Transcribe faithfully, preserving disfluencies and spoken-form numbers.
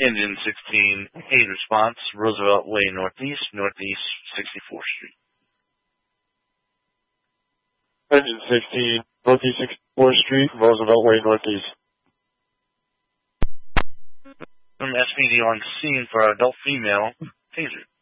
Engine sixteen, aid response, Roosevelt Way Northeast, Northeast sixty-fourth Street. Engine sixteen, Northeast sixty-fourth Street, Roosevelt Way Northeast. From S P D on scene for adult female, taser.